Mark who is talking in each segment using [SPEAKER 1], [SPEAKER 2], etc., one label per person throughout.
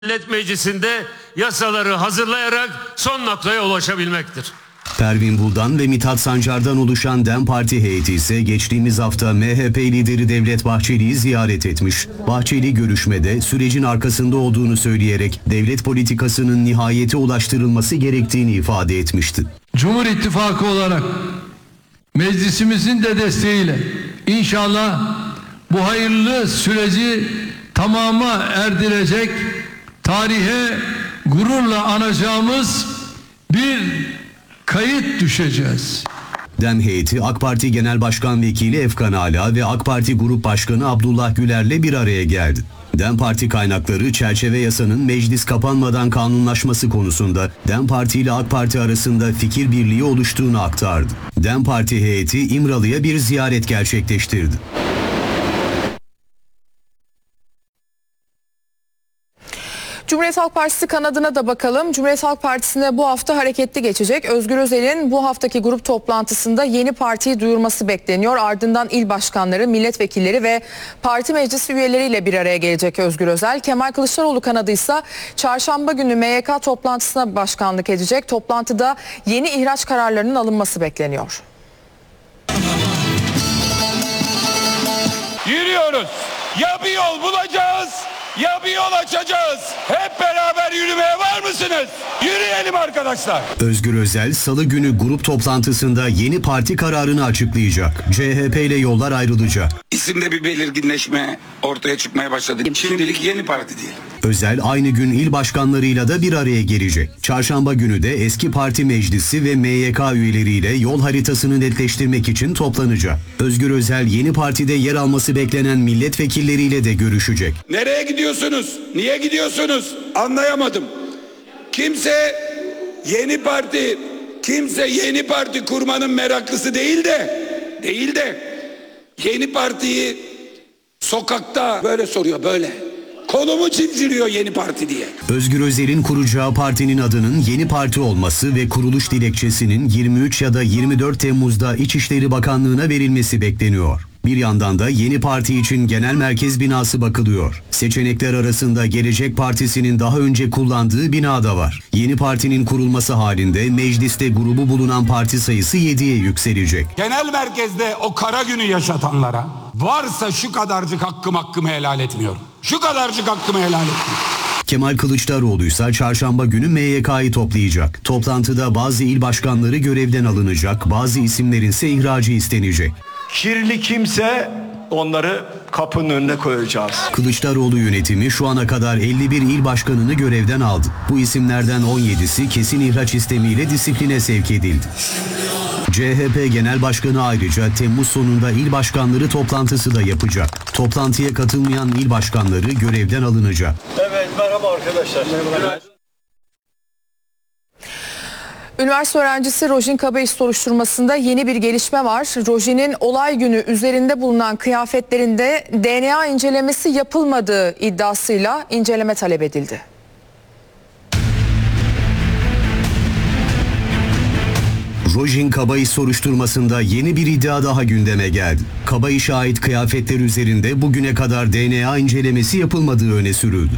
[SPEAKER 1] Millet Meclisi'nde yasaları hazırlayarak son noktaya ulaşabilmektir.
[SPEAKER 2] Pervin Buldan ve Mithat Sancar'dan oluşan DEM Parti heyeti ise geçtiğimiz hafta MHP lideri Devlet Bahçeli'yi ziyaret etmiş. Bahçeli görüşmede sürecin arkasında olduğunu söyleyerek devlet politikasının nihayete ulaştırılması gerektiğini ifade etmişti.
[SPEAKER 3] Cumhur İttifakı olarak meclisimizin de desteğiyle inşallah bu hayırlı süreci tamama erdirecek, tarihe gururla anacağımız bir kayıt düşeceğiz.
[SPEAKER 2] DEM heyeti AK Parti Genel Başkan Vekili Efkan Ala ve AK Parti Grup Başkanı Abdullah Güler'le bir araya geldi. DEM Parti kaynakları çerçeve yasanın meclis kapanmadan kanunlaşması konusunda DEM Parti ile AK Parti arasında fikir birliği oluştuğunu aktardı. DEM Parti heyeti İmralı'ya bir ziyaret gerçekleştirdi.
[SPEAKER 4] Cumhuriyet Halk Partisi kanadına da bakalım. Cumhuriyet Halk Partisi'ne bu hafta hareketli geçecek. Özgür Özel'in bu haftaki grup toplantısında yeni partiyi duyurması bekleniyor. Ardından il başkanları, milletvekilleri ve parti meclisi üyeleriyle bir araya gelecek Özgür Özel. Kemal Kılıçdaroğlu kanadı ise çarşamba günü MYK toplantısına başkanlık edecek. Toplantıda yeni ihraç kararlarının alınması bekleniyor.
[SPEAKER 5] Yürüyoruz. Ya bir yol bulacağız, ya bir yol açacağız. Hep beraber yürümeye var mısınız? Yürüyelim arkadaşlar.
[SPEAKER 2] Özgür Özel salı günü grup toplantısında yeni parti kararını açıklayacak. CHP ile yollar ayrılacak.
[SPEAKER 6] İsimde bir belirginleşme ortaya çıkmaya başladı. Şimdilik yeni parti diyelim.
[SPEAKER 2] Özel aynı gün il başkanlarıyla da bir araya gelecek. Çarşamba günü de eski parti meclisi ve MYK üyeleriyle yol haritasını netleştirmek için toplanacak. Özgür Özel yeni partide yer alması beklenen milletvekilleriyle de görüşecek.
[SPEAKER 5] Nereye gidiyorsunuz? Niye gidiyorsunuz? Anlayamadım. Kimse yeni parti kurmanın meraklısı değil de yeni partiyi sokakta böyle soruyor, böyle. Kolumu çimdiriyor yeni parti diye.
[SPEAKER 2] Özgür Özel'in kuracağı partinin adının yeni parti olması ve kuruluş dilekçesinin 23 ya da 24 Temmuz'da İçişleri Bakanlığı'na verilmesi bekleniyor. Bir yandan da yeni parti için genel merkez binası bakılıyor. Seçenekler arasında Gelecek Partisi'nin daha önce kullandığı bina da var. Yeni partinin kurulması halinde mecliste grubu bulunan parti sayısı 7'ye yükselecek.
[SPEAKER 5] Genel merkezde o kara günü yaşatanlara varsa şu kadarcık hakkımı helal etmiyorum. Şu kadarcık hakkımı helal etmiyorum.
[SPEAKER 2] Kemal Kılıçdaroğlu ise çarşamba günü MYK'yı toplayacak. Toplantıda bazı il başkanları görevden alınacak, bazı isimlerin ise ihracı istenecek.
[SPEAKER 7] Kirli kimse onları kapının önüne koyacağız.
[SPEAKER 2] Kılıçdaroğlu yönetimi şu ana kadar 51 il başkanını görevden aldı. Bu isimlerden 17'si kesin ihraç istemiyle disipline sevk edildi. CHP Genel Başkanı ayrıca Temmuz sonunda il başkanları toplantısı da yapacak. Toplantıya katılmayan il başkanları görevden alınacak.
[SPEAKER 7] Evet, merhaba arkadaşlar. Merhaba.
[SPEAKER 4] Üniversite öğrencisi Rojin Kabayış soruşturmasında yeni bir gelişme var. Rojin'in olay günü üzerinde bulunan kıyafetlerinde DNA incelemesi yapılmadığı iddiasıyla inceleme talep edildi.
[SPEAKER 2] Rojin Kabayış soruşturmasında yeni bir iddia daha gündeme geldi. Kabayış'a ait kıyafetler üzerinde bugüne kadar DNA incelemesi yapılmadığı öne sürüldü.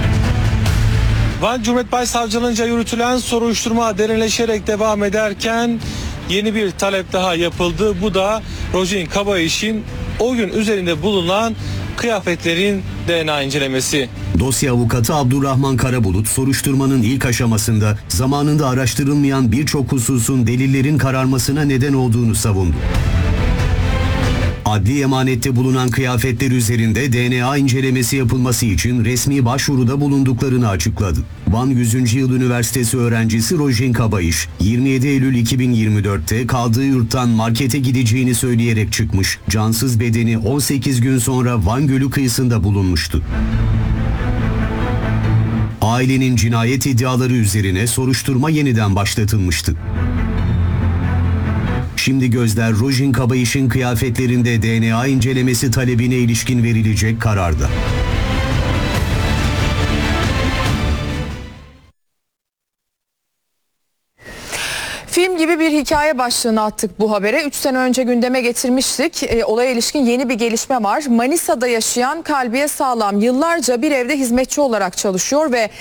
[SPEAKER 8] Van Cumhuriyet Başsavcılığınca yürütülen soruşturma derinleşerek devam ederken yeni bir talep daha yapıldı. Bu da Rojin Kabayış'ın o gün üzerinde bulunan kıyafetlerin DNA incelemesi.
[SPEAKER 2] Dosya avukatı Abdurrahman Karabulut soruşturmanın ilk aşamasında zamanında araştırılmayan birçok hususun delillerin kararmasına neden olduğunu savundu. Adli emanette bulunan kıyafetler üzerinde DNA incelemesi yapılması için resmi başvuruda bulunduklarını açıkladı. Van 100. Yıl Üniversitesi öğrencisi Rojin Kabayış, 27 Eylül 2024'te kaldığı yurttan markete gideceğini söyleyerek çıkmış, cansız bedeni 18 gün sonra Van Gölü kıyısında bulunmuştu. Ailenin cinayet iddiaları üzerine soruşturma yeniden başlatılmıştı. Şimdi gözler Rojin Kabayış'ın kıyafetlerinde DNA incelemesi talebine ilişkin verilecek kararda.
[SPEAKER 4] Film gibi bir hikaye başlığını attık bu habere. 3 sene önce gündeme getirmiştik. Olaya ilişkin yeni bir gelişme var. Manisa'da yaşayan Kalbiye Sağlam yıllarca bir evde hizmetçi olarak çalışıyor ve